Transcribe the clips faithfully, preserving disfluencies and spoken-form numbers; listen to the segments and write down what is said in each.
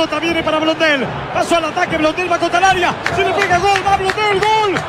pelota viene para Blondel. Pasó al ataque, Blondel va contra el área. Se le pega gol, va Blondel, gol. ¡Gol!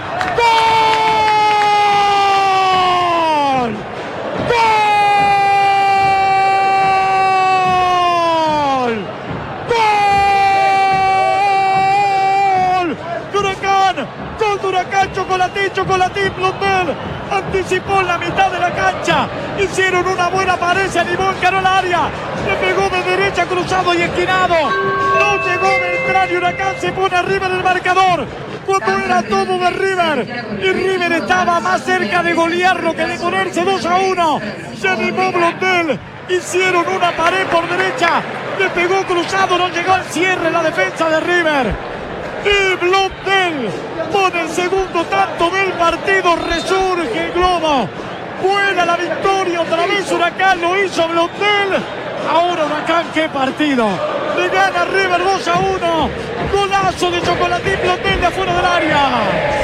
Gol de Huracán, Chocolatín, Chocolatín, Blondel anticipó en la mitad de la cancha, hicieron una buena pared, se animó, encaró el área, le pegó de derecha, cruzado y esquinado, no llegó Beltrán y Huracán se pone arriba del marcador, cuando era todo de River, y River estaba más cerca de golearlo que de ponerse dos a uno, se animó Blondel, hicieron una pared por derecha, le pegó cruzado, no llegó al cierre la defensa de River. Y Blondel pone el segundo tanto del partido, resurge el globo, buena la victoria, otra vez Huracán lo hizo Blondel, ahora Huracán, qué partido, le gana River dos a uno, golazo de Chocolatín, Blondel de afuera del área.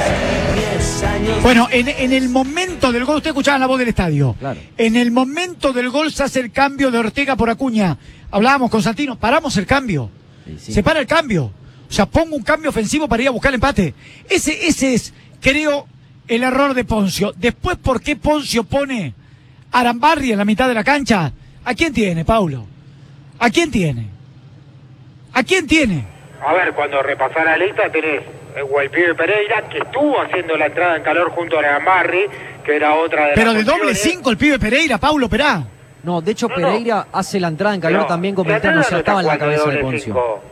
Bueno, en, en el momento del gol, usted escuchaba la voz del estadio, claro. En el momento del gol se hace el cambio de Ortega por Acuña, hablábamos con Santino, paramos el cambio, sí, sí. Se para el cambio. O sea, pongo un cambio ofensivo para ir a buscar el empate. Ese, ese es, creo, el error de Poncio. Después, ¿por qué Poncio pone a Arambarri en la mitad de la cancha? ¿A quién tiene, Paulo? ¿A quién tiene? ¿A quién tiene? A ver, cuando repasás la lista tenés el pibe Pereira, que estuvo haciendo la entrada en calor junto a Arambarri, que era otra de Pero las de doble cinco el pibe Pereira, Paulo, Perá. No, de hecho no, Pereira no. hace la entrada en calor no, también con Beltrán, o sea, estaba en la cabeza de Poncio. Cinco.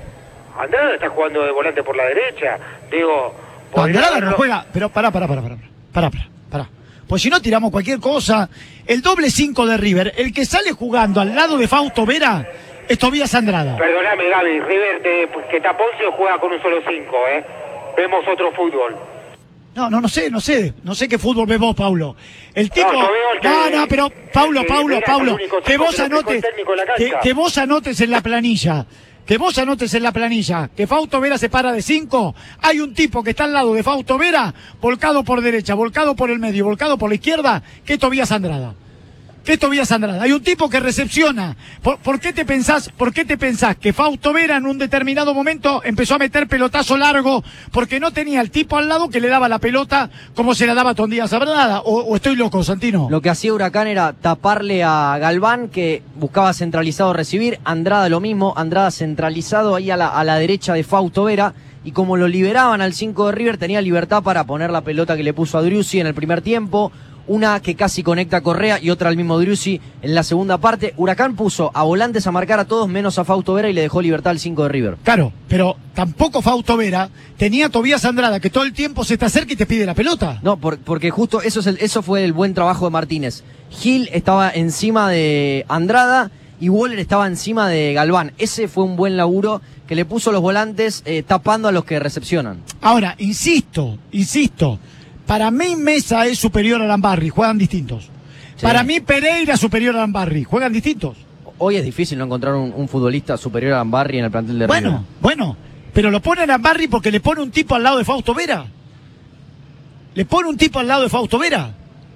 Andrada está jugando de volante por la derecha, digo... Andrada haberlo... no juega, pero pará, pará, pará, pará, pará, pará, pará. Pues si no tiramos cualquier cosa, el doble cinco de River, el que sale jugando al lado de Fausto Vera, es Tobías Andrada. Perdóname, Gaby, River te, que Taponcio juega con un solo cinco, ¿eh? Vemos otro fútbol. No, no, no sé, no sé, no sé qué fútbol ves vos, Paulo. El tipo... No, yo veo el que, no, no, pero Paulo, que Paulo, Paulo, que vos anotes, que, que vos anotes en la planilla... Que vos anotes en la planilla que Fausto Vera se para de cinco, hay un tipo que está al lado de Fausto Vera, volcado por derecha, volcado por el medio, volcado por la izquierda, que es Tobías Andrada. Que es Tobías Andrada. Hay un tipo que recepciona. ¿Por, por qué te pensás, por qué te pensás que Fausto Vera en un determinado momento empezó a meter pelotazo largo porque no tenía el tipo al lado que le daba la pelota como se la daba a Tobías Andrada? ¿O, o estoy loco, Santino? Lo que hacía Huracán era taparle a Galván, que buscaba centralizado recibir, Andrada lo mismo, Andrada centralizado ahí a la, a la derecha de Fausto Vera, y como lo liberaban al cinco de River, tenía libertad para poner la pelota que le puso a Driussi en el primer tiempo, una que casi conecta a Correa y otra al mismo Driussi en la segunda parte. Huracán puso a volantes a marcar a todos menos a Fausto Vera y le dejó libertad al cinco de River. Claro, pero tampoco Fausto Vera tenía a Tobías Andrada, que todo el tiempo se te acerca y te pide la pelota. No, por, porque justo eso, es el, eso fue el buen trabajo de Martínez. Gil estaba encima de Andrada y Waller estaba encima de Galván. Ese fue un buen laburo que le puso los volantes eh, tapando a los que recepcionan. Ahora, insisto, insisto, para mí Mesa es superior a Arambarri, juegan distintos. Sí. Para mí Pereira es superior a Arambarri, juegan distintos. Hoy es difícil no encontrar un, un futbolista superior a Arambarri en el plantel de River. Bueno, bueno, pero lo pone a Arambarri porque le pone un tipo al lado de Fausto Vera. Le pone un tipo al lado de Fausto Vera.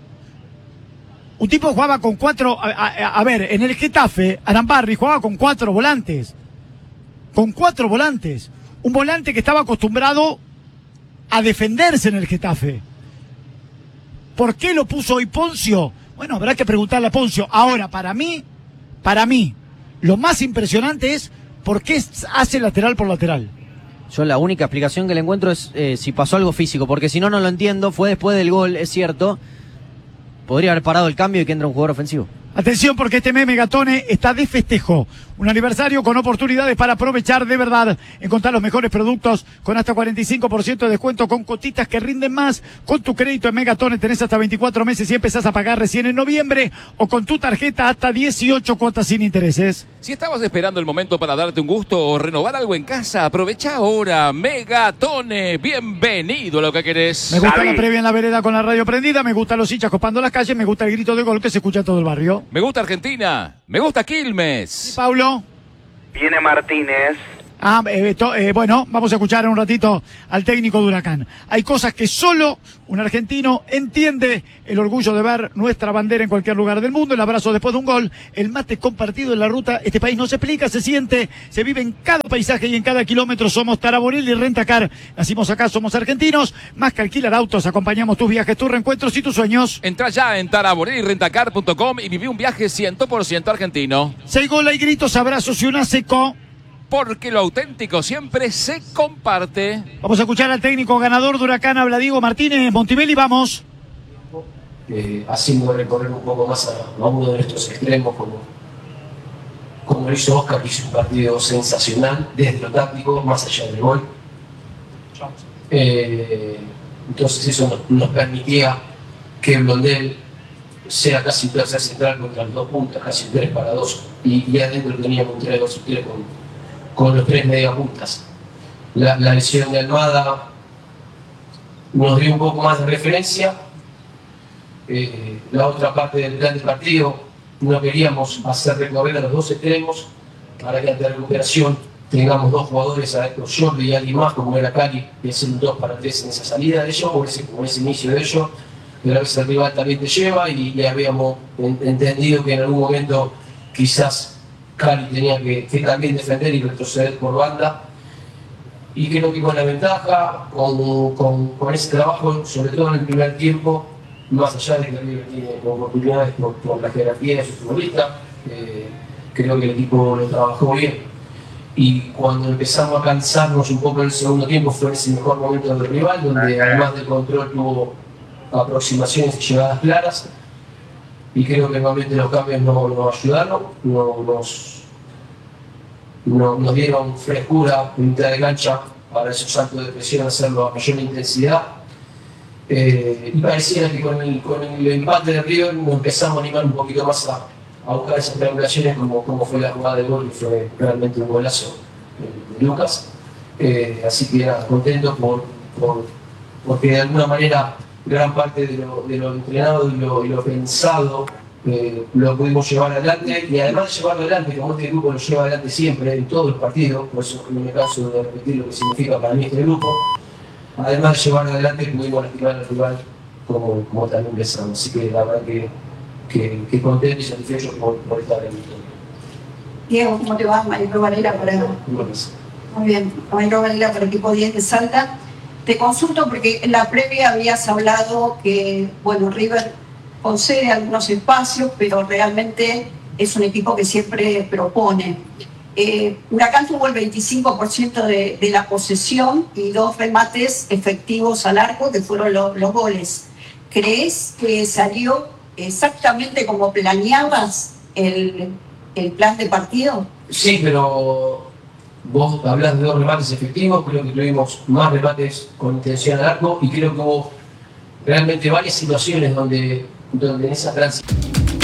Un tipo que jugaba con cuatro, a, a, a ver, en el Getafe, Arambarri jugaba con cuatro volantes. Con cuatro volantes. Un volante que estaba acostumbrado a defenderse en el Getafe. ¿Por qué lo puso hoy Poncio? Bueno, habrá que preguntarle a Poncio. Ahora, para mí, para mí, lo más impresionante es por qué hace lateral por lateral. Yo la única explicación que le encuentro es eh, si pasó algo físico, porque si no, no lo entiendo. Fue después del gol, es cierto. Podría haber parado el cambio y que entra un jugador ofensivo. Atención, porque este meme Gatone está de festejo. Un aniversario con oportunidades para aprovechar de verdad. Encontrar los mejores productos con hasta cuarenta y cinco por ciento de descuento, con cotitas que rinden más. Con tu crédito en Megatone tenés hasta veinticuatro meses y empezás a pagar recién en noviembre. O con tu tarjeta hasta dieciocho cuotas sin intereses. Si estabas esperando el momento para darte un gusto o renovar algo en casa, aprovecha ahora. Megatone, bienvenido a lo que querés. Me gusta la previa en la vereda con la radio prendida. Me gustan los hinchas copando las calles. Me gusta el grito de gol que se escucha en todo el barrio. Me gusta Argentina, me gusta Quilmes. ¿Sí, Paulo? Viene Martínez. Ah, eh, to, eh, bueno, vamos a escuchar un ratito al técnico de Huracán. Hay cosas que solo un argentino entiende: el orgullo de ver nuestra bandera en cualquier lugar del mundo, el abrazo después de un gol, el mate compartido en la ruta. Este país no se explica, se siente, se vive en cada paisaje y en cada kilómetro. Somos Taraboril y Rentacar. Nacimos acá, somos argentinos. Más que alquilar autos, acompañamos tus viajes, tus reencuentros y tus sueños. Entra ya en taraboril y rentacar punto com y viví un viaje cien por ciento argentino. Seis goles y gritos, abrazos y una seco. Porque lo auténtico siempre se comparte. Vamos a escuchar al técnico ganador de Huracán, habla Diego Martínez. Montivelli, vamos. Eh, haciendo recorrer un poco más a, a uno de nuestros extremos, como, como lo hizo Oscar, que hizo un partido sensacional desde lo táctico, más allá del gol. Eh, entonces eso nos, nos permitía que Blondel sea casi un tercer central contra las dos puntas, casi un tres para dos, y, y adentro teníamos un tres dos tres con, con los tres media puntas. La, la lesión de Almada nos dio un poco más de referencia. Eh, la otra parte del plan de partido, no queríamos hacer recorrer a los dos extremos para que ante la recuperación tengamos dos jugadores adentro, Jordi y alguien más, como era Cali, y hacer un dos para tres en esa salida de ellos, o ese, o ese inicio de ellos. Pero a veces el rival también te lleva, y ya habíamos en, entendido que en algún momento quizás Cali tenía que, que también defender y retroceder por banda. Y creo que con la ventaja, con, con, con ese trabajo, sobre todo en el primer tiempo, más allá de que River tiene oportunidades por, por la jerarquía de su futbolista, eh, creo que el equipo lo trabajó bien. Y cuando empezamos a cansarnos un poco en el segundo tiempo, fue en ese mejor momento del rival, donde además del control tuvo aproximaciones y llegadas claras. Y creo que normalmente los cambios no nos ayudaron, no, nos, no, nos dieron frescura en mitad de cancha para esos saltos de presión, hacerlo a mayor intensidad. Eh, y pareciera que con el, con el empate de River nos empezamos a animar un poquito más a, a buscar esas triangulaciones, como, como fue la jugada del gol, que fue realmente un golazo de Lucas. Eh, así que nada, contento por, por, porque de alguna manera gran parte de lo, de lo entrenado y lo, y lo pensado eh, lo pudimos llevar adelante, y además de llevarlo adelante, como este grupo lo lleva adelante siempre en todos los partidos, por eso no me canso de repetir lo que significa para mí este grupo. Además de llevar adelante, pudimos lastimar al rival como, como también empezamos. Así que la verdad que, que, que contento y satisfecho por, por estar en esto. Diego, ¿cómo te va? Mario Valera para... Muy bien, Mario Valera para el equipo diez de Salta. Te consulto porque en la previa habías hablado que, bueno, River concede algunos espacios, pero realmente es un equipo que siempre propone. Eh, Huracán tuvo el veinticinco por ciento de, de la posesión y dos remates efectivos al arco, que fueron lo, los goles. ¿Crees que salió exactamente como planeabas el, el plan de partido? Sí, pero vos hablás de dos remates efectivos, creo que tuvimos más remates con intención al arco, y creo que hubo realmente varias situaciones donde, donde en esa transición...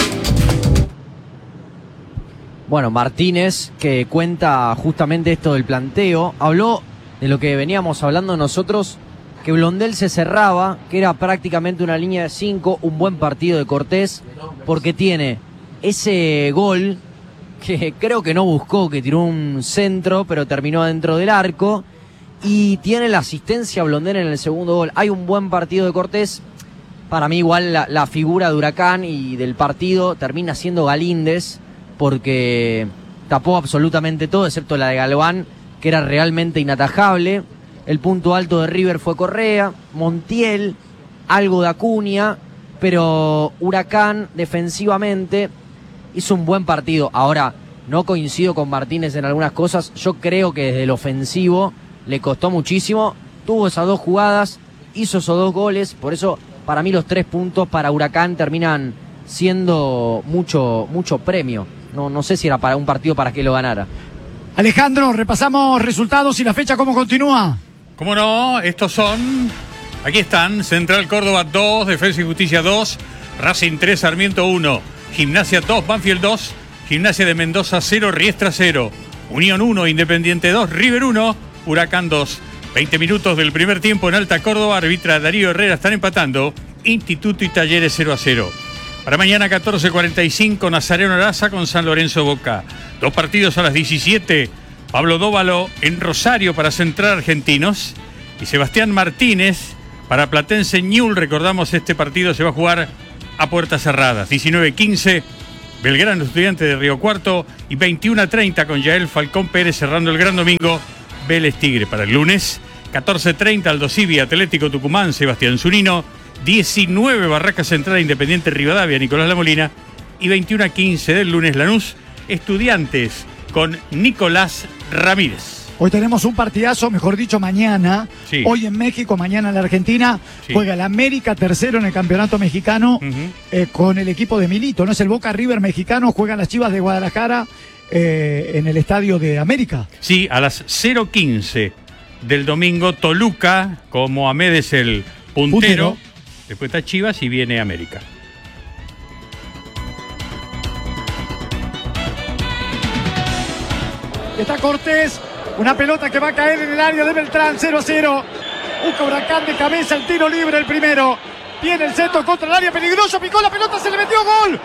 Bueno, Martínez, que cuenta justamente esto del planteo, habló de lo que veníamos hablando nosotros, que Blondel se cerraba, que era prácticamente una línea de cinco, un buen partido de Cortés, porque tiene ese gol que creo que no buscó, que tiró un centro, pero terminó dentro del arco, y tiene la asistencia Blondel en el segundo gol. Hay un buen partido de Cortés. Para mí igual la, la figura de Huracán y del partido termina siendo Galíndez, porque tapó absolutamente todo, excepto la de Galván, que era realmente inatajable. El punto alto de River fue Correa, Montiel, algo de Acuña, pero Huracán defensivamente hizo un buen partido. Ahora, no coincido con Martínez en algunas cosas. Yo creo que desde el ofensivo le costó muchísimo. Tuvo esas dos jugadas, hizo esos dos goles. Por eso, para mí, los tres puntos para Huracán terminan siendo mucho, mucho premio. No, no sé si era para un partido para que lo ganara. Alejandro, repasamos resultados y la fecha, ¿cómo continúa? ¿Cómo no? Estos son... Aquí están. Central Córdoba dos, Defensa y Justicia dos, Racing tres, Sarmiento uno, Gimnasia dos, Banfield dos, Gimnasia de Mendoza cero, Riestra cero, Unión uno, Independiente dos, River uno, Huracán dos. veinte minutos del primer tiempo en Alta Córdoba, arbitra Darío Herrera, están empatando Instituto y Talleres cero a cero. Para mañana catorce cuarenta y cinco, Nazareno Araza con San Lorenzo Boca. Dos partidos a las diecisiete, Pablo Dóvalo en Rosario para Central Argentinos y Sebastián Martínez para Platense Ñul. Recordamos, este partido se va a jugar a puertas cerradas. diecinueve quince, Belgrano Estudiante de Río Cuarto, y veintiuno treinta con Yael Falcón Pérez cerrando el gran domingo, Vélez Tigre. Para el lunes, catorce treinta Aldo Civi Atlético Tucumán, Sebastián Zunino. diecinueve Barraca Central Independiente Rivadavia, Nicolás Lamolina. Y veintiuno quince del lunes, Lanús Estudiantes con Nicolás Ramírez. Hoy tenemos un partidazo, mejor dicho, mañana. Sí. Hoy en México, mañana en la Argentina. Sí. Juega el América tercero en el campeonato mexicano, Uh-huh. eh, con el equipo de Milito. No es el Boca River mexicano, juegan las Chivas de Guadalajara eh, en el Estadio de América. Sí, a las cero quince del domingo, Toluca, como Ahmed es el puntero. Puntero. Después está Chivas y viene América. Está Cortés, una pelota que va a caer en el área de Beltrán, cero a cero. Un Huracán de cabeza, el tiro libre el primero. Viene el centro contra el área, peligroso, picó la pelota, se le metió gol.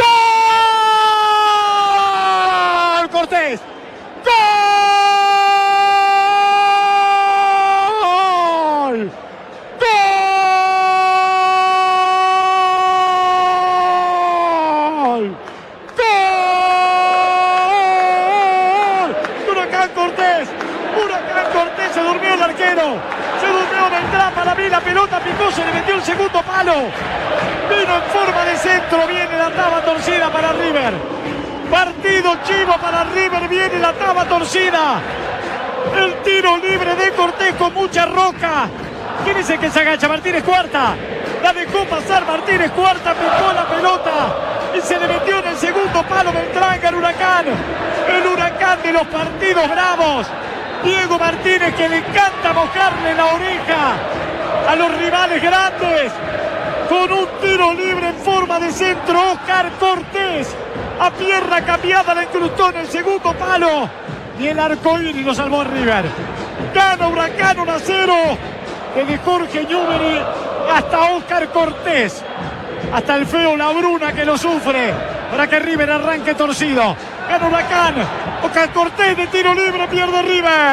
¡Gol! Cortés. ¡Gol! ¡Gol! ¡Gol! Huracán Cortés, Huracán Cortés, se durmió el arquero, se durmió Beltrán, para mí la pelota picó, se le metió el segundo palo, vino en forma de centro, viene la taba torcida para River, partido chivo para River, viene la taba torcida, el tiro libre de Cortés con mucha roca. ¿Quién dice que se agacha? Martínez Cuarta, la dejó pasar Martínez Cuarta, picó la pelota y se le metió en el segundo palo Beltrán al Huracán, el Huracán de los partidos bravos. Diego Martínez, que le encanta mojarle la oreja a los rivales grandes, con un tiro libre en forma de centro. Oscar Cortés, a pierna cambiada, le incrustó en el segundo palo y el arcoíris lo salvó a River. Gana Huracán uno a cero, desde Jorge Newbery hasta Oscar Cortés, hasta el feo Labruna, que lo sufre, para que River arranque torcido. Gana Huracán, Oscar Cortés de tiro libre, pierde River.